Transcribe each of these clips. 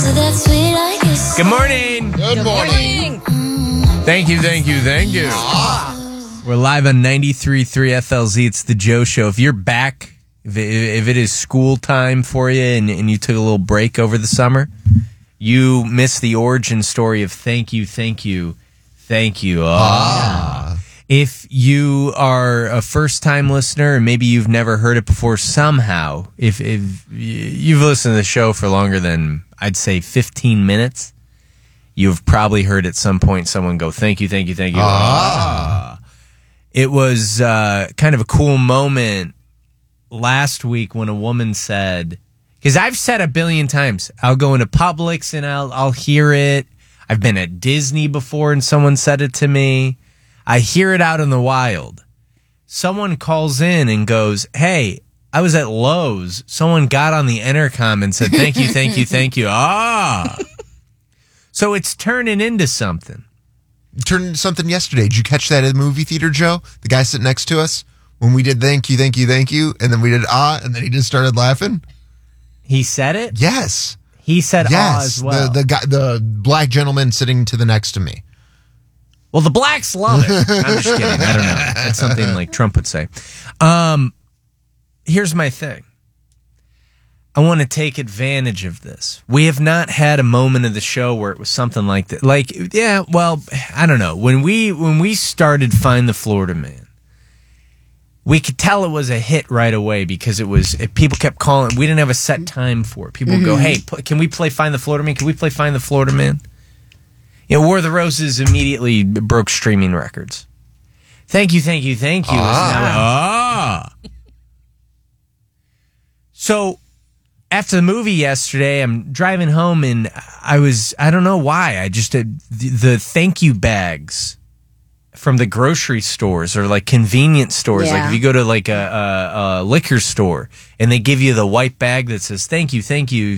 Good morning. Good morning. Thank you. We're live on 93.3 FLZ. It's the Joe Show. If you're back, if it is school time for you and you took a little break over the summer, you missed the origin story of thank you. If you are a first-time listener and maybe you've never heard it before somehow, if you've listened to the show for longer than, I'd say, 15 minutes, you've probably heard at some point someone go, thank you. It was kind of a cool moment last week when a woman said, because I've said a billion times, I'll go into Publix and I'll hear it. I've been at Disney before and someone said it to me. I hear it out in the wild. Someone calls in and goes, hey, I was at Lowe's. Someone got on the intercom and said, thank you. So it's turning into something. Turned into something yesterday. Did you catch that at the movie theater, Joe? The guy sitting next to us? When we did thank you, and then we did and then he just started laughing? He said it? Yes. He said as well. The black gentleman sitting to the next to me. Well, the blacks love it. I'm just kidding. I don't know. That's something like Trump would say. Here's my thing. I want to take advantage of this. We have not had a moment of the show where it was something like that. Like, yeah, well, I don't know. When we started Find the Florida Man, we could tell it was a hit right away because people kept calling. We didn't have a set time for it. People would go, hey, can we play Find the Florida Man? Can we play Find the Florida Man? You know, War of the Roses immediately broke streaming records. Thank you. So, after the movie yesterday, I'm driving home and I don't know why, the thank you bags from the grocery stores or like convenience stores. Yeah. Like if you go to like a liquor store and they give you the white bag that says thank you.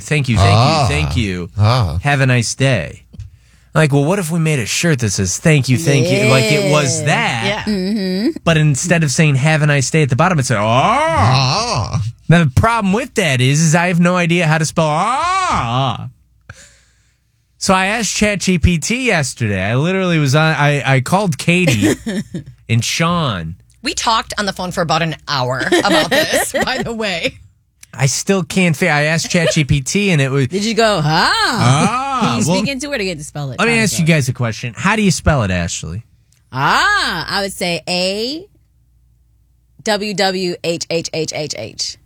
Have a nice day. Like, well, what if we made a shirt that says thank you? Like it was that. Yeah. But instead of saying have a nice day at the bottom, it said Now the problem with that is I have no idea how to spell So I asked ChatGPT yesterday. I literally was on. I called Katie and Sean. We talked on the phone for about an hour about this, by the way. I still can't figure. I asked ChatGPT and it was. Did you go, you speak well, into it or get to spell it? Let me ask you guys a question. How do you spell it, Ashley? I would say AWWHHHHH.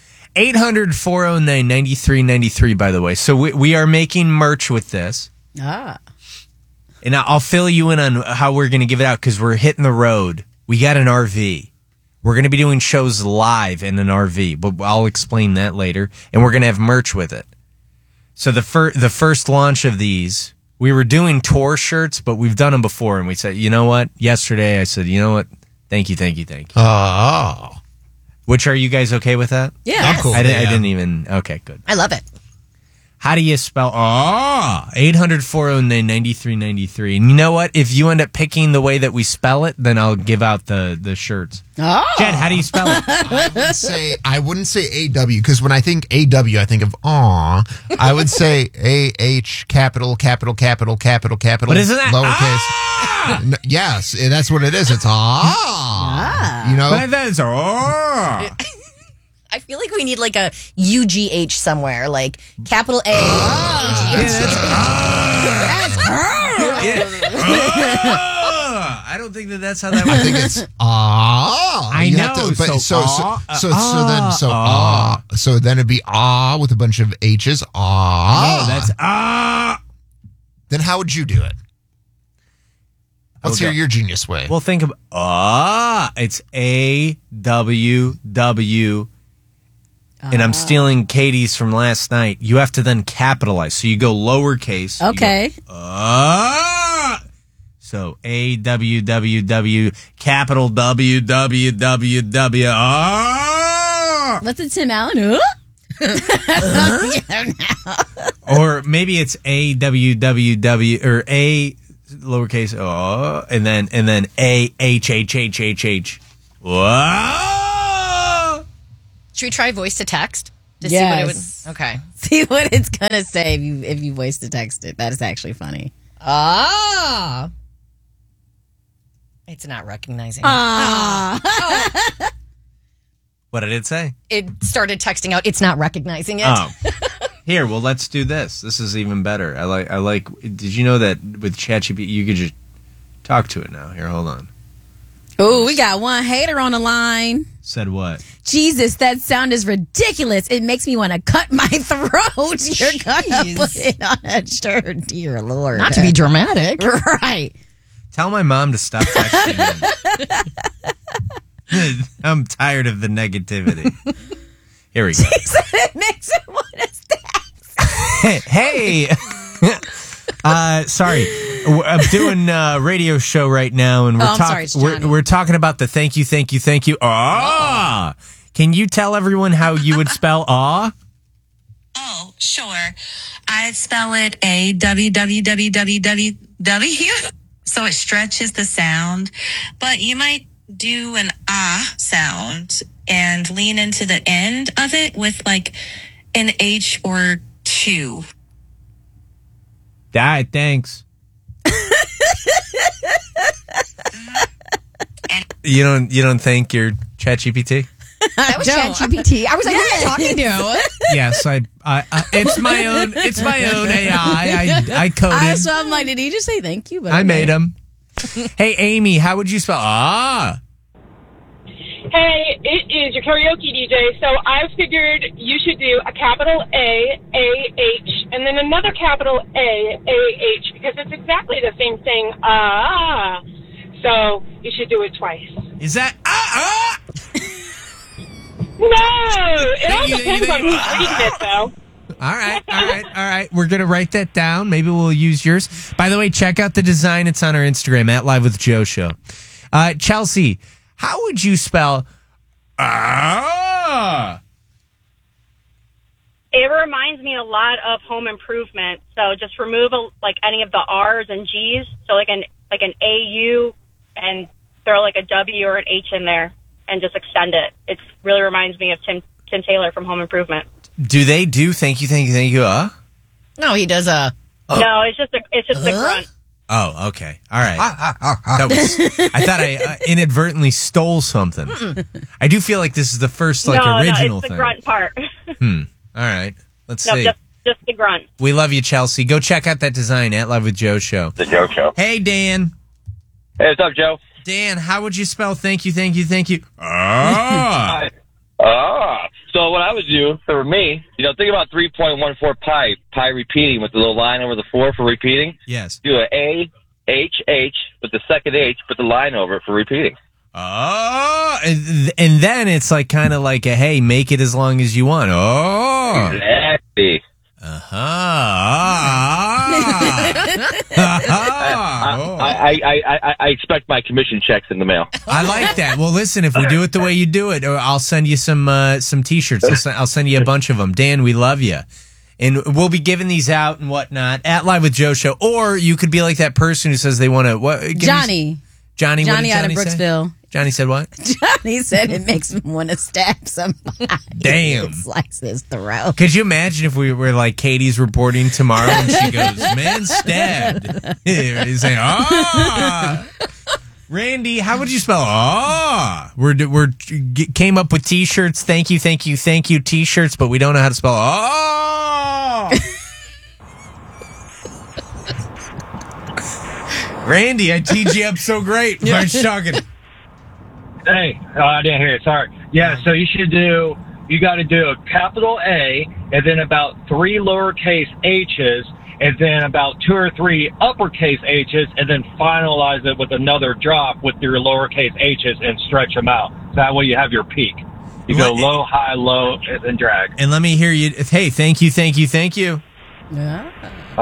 800-409-9393, by the way. So we are making merch with this. And I'll fill you in on how we're going to give it out because we're hitting the road. We got an RV. We're going to be doing shows live in an RV, but I'll explain that later. And we're going to have merch with it. So the first launch of these, we were doing tour shirts, but we've done them before. And we said, you know what? Yesterday I said, you know what? Thank you. Which, are you guys okay with that? Yeah. I'm cool. I didn't even. Okay, good. I love it. How do you spell 800-409-9393? And you know what? If you end up picking the way that we spell it, then I'll give out the shirts. Jed, how do you spell it? I wouldn't say AW because when I think AW, I think of aw. I would say AH capital. But isn't that lowercase? No, yes, that's what it is. It's You know, but that is I feel like we need like a UGH somewhere, like capital A. I don't think that's how that works. I think it's I know. So then it'd be with a bunch of H's. No, that's Then how would you do it? Let's hear your genius way. Well, think of it's AWW. And I'm stealing Katie's from last night. You have to then capitalize. So you go lowercase. Okay. So AWWW, capital WWWW. What's it, Tim Allen? Or maybe it's AWWW or A lowercase and then AHHHHH. Whoa! Should we try voice to text? to see what it Yes. would. Okay. See what it's gonna say if you voice to text it. That is actually funny. Ah. It's not recognizing it. Ah. What did it say? It started texting out, it's not recognizing it. Oh. Here, well, let's do this. This is even better. I like. Did you know that with ChatGPT you could just talk to it now? Here, hold on. Oh, we got one hater on the line. Said what? Jesus, that sound is ridiculous. It makes me want to cut my throat. You're gonna Jeez. put it on a shirt, dear Lord. Not to be dramatic. right. Tell my mom to stop texting me. I'm tired of the negativity. Here we go. He said it makes it want to stab. Hey. Sorry. I'm doing a radio show right now, and I'm sorry, it's Johnny. we're talking about the thank you. Ah. Can you tell everyone how you would spell ah? Oh, sure. I spell it A-W-W-W-W-W-W. So it stretches the sound. But you might do an ah sound and lean into the end of it with like an H or two. Thanks. You don't thank your ChatGPT? That was Don't. ChatGPT. I was like, who are you talking to? Yes, I it's my own AI. I coded. So I'm like, did he just say thank you? But I okay. made him. Hey, Amy, how would you spell ah? Hey, it is your karaoke DJ. So I figured you should do a capital A-A-H, and then another capital A-A-H, because it's exactly the same thing. Ah. So you should do it twice. Is that ah? No! It all You- depends on who's reading it, though. All right. We're going to write that down. Maybe we'll use yours. By the way, check out the design. It's on our Instagram, at Live with Joe Show. Chelsea, how would you spell ah? It reminds me a lot of Home Improvement. So just remove any of the R's and G's. So like an AU and throw like a W or an H in there and just extend it. It really reminds me of Tim Taylor from Home Improvement. Do they do thank you, No, he does a. No, it's just a grunt. Oh, okay. All right. I thought I inadvertently stole something. I do feel like this is the first original no, it's the thing. grunt part. All right. Let's No, see. just the grunt. We love you, Chelsea. Go check out that design at Live with Joe Show. The Joe Show. Hey, Dan. Hey, what's up, Joe? Dan, how would you spell thank you? Ah. So what I would do for me, think about 3.14 pi repeating with the little line over the 4 for repeating. Yes. Do a A-H-H with the second H, put the line over it for repeating. Oh, and then it's kind of like a, hey, make it as long as you want. Oh. Exactly. I expect my commission checks in the mail. I like that. Well, listen, if we do it the way you do it, I'll send you some T-shirts. I'll send you a bunch of them. Dan, we love you. And we'll be giving these out and whatnot at Live with Joe Show. Or you could be like that person who says they want to... Johnny. Johnny, what did out of Johnny say? Brooksville. Johnny said what? Johnny said it makes him want to stab somebody. Damn. It slices his throat. Could you imagine if we were like Katie's reporting tomorrow and she goes, man stabbed. He's saying, ah. Randy, how would you spell ah? Came up with T-shirts. Thank you T-shirts, but we don't know how to spell ah. Randy, I teed you up so great. Why aren't you talking? Hey, I didn't hear it. Sorry. Yeah, so you got to do a capital A and then about 3 lowercase h's and then about 2 or 3 uppercase h's and then finalize it with another drop with your lowercase h's and stretch them out. That way you have your peak. You go low, high, low, and then drag. And let me hear you. Hey, thank you. Yeah.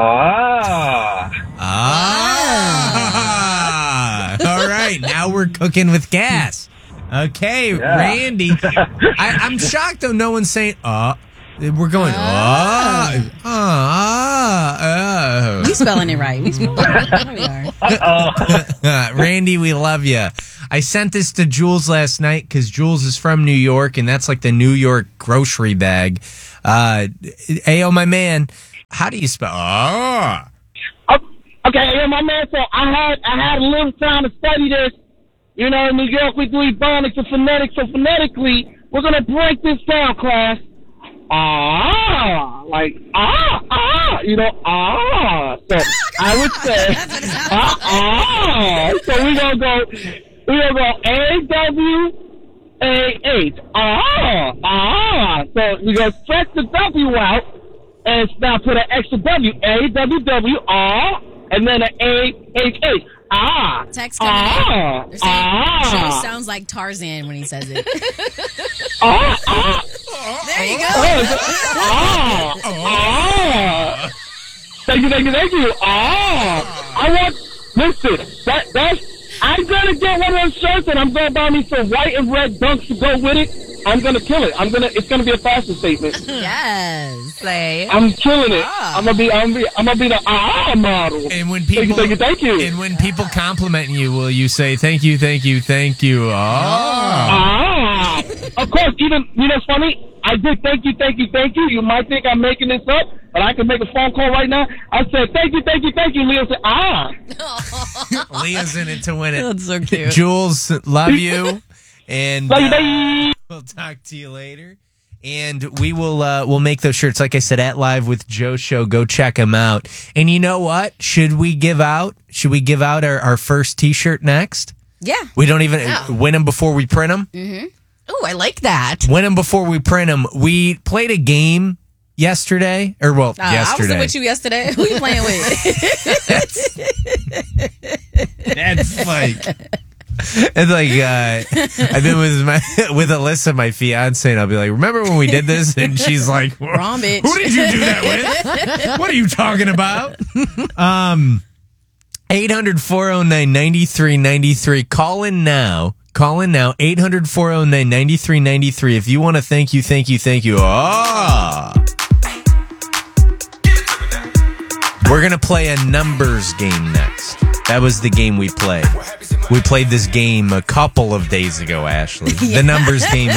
All right, now we're cooking with gas. Okay, yeah. Randy. I'm shocked though. No one's saying we're going We spelling it right. We are. Randy, we love you. I sent this to Jules last night because Jules is from New York, and that's like the New York grocery bag. Ayo, my man, how do you spell? Okay, my man. So I had a little time to study this. You know, in New York we do ebonics and phonetics. So phonetically, we're gonna break this down, class. You know, So I would say, So we're gonna go AWAH. So we're gonna stretch the W out and now put an extra W. AWW, and then an AHH. Text coming in. They're saying Joe sounds like Tarzan when he says it. There you go. Thank you. Listen, I'm gonna get one of those shirts and I'm gonna buy me some white and red dunks to go with it. I'm gonna kill it. It's gonna be a fashion statement. Yes. I'm killing it. I'm gonna be the model. And when people thank you. And when people compliment you, will you say thank you? Of course, even it's funny. I did thank you. You might think I'm making this up, but I can make a phone call right now. I said thank you. Leah said Leah's in it to win it. That's so cute. Jules, love you, and love you, baby. We'll talk to you later. And we will we'll make those shirts, like I said, at Live with Joe Show. Go check them out. And you know what? Should we give out our first T-shirt next? Yeah. We don't even win them before we print them. Mm-hmm. Oh, I like that. Win them before we print them. We played a game yesterday, yesterday. I was with you yesterday. Who you playing with? That's like. And I've been with Alyssa, my fiance, and I'll be like, remember when we did this? And she's like, wrong bitch. Who did you do that with? What are you talking about? 800-409-9393. Call in now. 800-409-9393. If you want to thank you. We're going to play a numbers game next. That was the game we played. We played this game a couple of days ago, Ashley. The numbers game